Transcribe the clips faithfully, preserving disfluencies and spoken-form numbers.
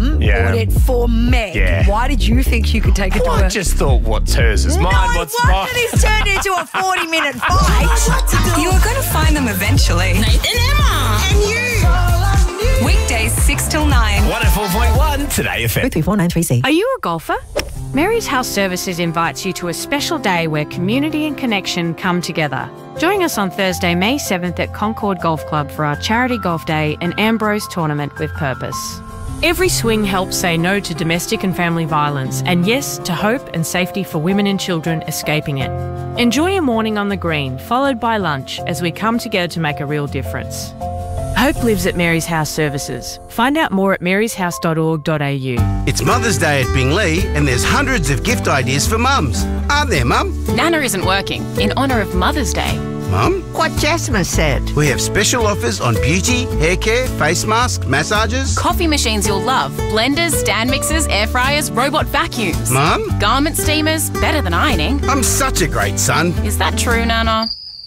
mum Yeah. bought it for Meg. Yeah. Why did you think you could take it Well, to her? I just thought what's hers is mine, no what's wonder mine. this turned into a forty-minute fight. You are going to find them eventually. Nathan, Emma, and you. Weekdays six till nine. one oh four point one Today F M. three four nine three C. Are you a golfer? Mary's House Services invites you to a special day where community and connection come together. Join us on Thursday, May seventh at Concord Golf Club for our charity golf day and Ambrose Tournament with Purpose. Every swing helps say no to domestic and family violence and yes to hope and safety for women and children escaping it. Enjoy a morning on the green, followed by lunch as we come together to make a real difference. Hope lives at Mary's House Services. Find out more at marys house dot org dot a u. It's Mother's Day at Binglee and there's hundreds of gift ideas for mums. Aren't there, Mum? Nana isn't working in honour of Mother's Day. Mum? What Jasmine said. We have special offers on beauty, hair care, face masks, massages. Coffee machines you'll love. Blenders, stand mixers, air fryers, robot vacuums. Mum? Garment steamers, better than ironing. I'm such a great son. Is that true, Nana?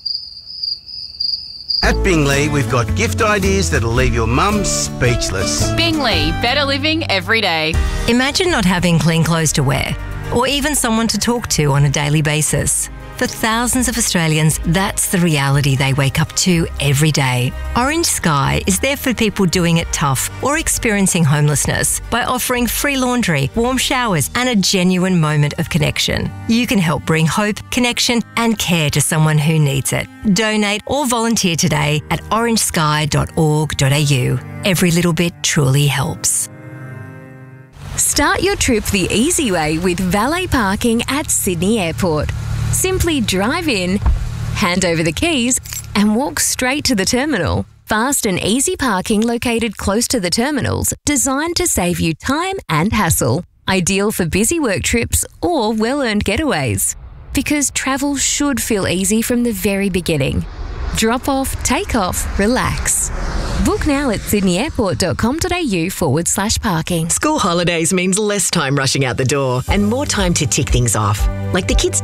At Binglee, we've got gift ideas that'll leave your mum speechless. Bingley, better living every day. Imagine not having clean clothes to wear, or even someone to talk to on a daily basis. For thousands of Australians, that's the reality they wake up to every day. Orange Sky is there for people doing it tough or experiencing homelessness by offering free laundry, warm showers, and a genuine moment of connection. You can help bring hope, connection, and care to someone who needs it. Donate or volunteer today at orange sky dot org dot a u. Every little bit truly helps. Start your trip the easy way with valet parking at Sydney Airport. Simply drive in, hand over the keys, and walk straight to the terminal. Fast and easy parking located close to the terminals, designed to save you time and hassle. Ideal for busy work trips or well-earned getaways. Because travel should feel easy from the very beginning. Drop off, take off, relax. Book now at sydney airport dot com dot a u forward slash parking. School holidays means less time rushing out the door and more time to tick things off, like the kids'